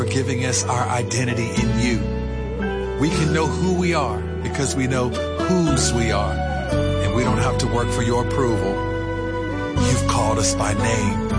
for giving us our identity in you. We can know who we are because we know whose we are. And we don't have to work for your approval. You've called us by name.